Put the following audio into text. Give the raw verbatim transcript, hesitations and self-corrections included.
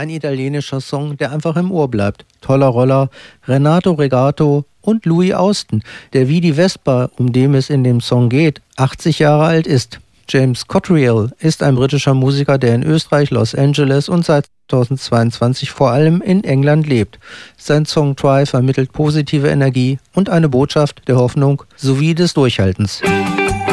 Ein italienischer Song, der einfach im Ohr bleibt. Toller Roller, Renato Regato und Louis Austin, der wie die Vespa, um den es in dem Song geht, achtzig Jahre alt ist. James Cottrell ist ein britischer Musiker, der in Österreich, Los Angeles und seit zweitausendzweiundzwanzig vor allem in England lebt. Sein Song Try vermittelt positive Energie und eine Botschaft der Hoffnung sowie des Durchhaltens.